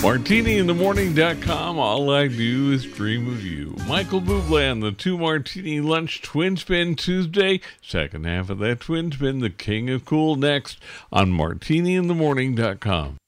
MartiniInTheMorning.com. All I do is dream of you. Michael Bublé on the Two Martini Lunch Twin Spin Tuesday. Second half of that Twin Spin, the King of Cool, next on MartiniInTheMorning.com.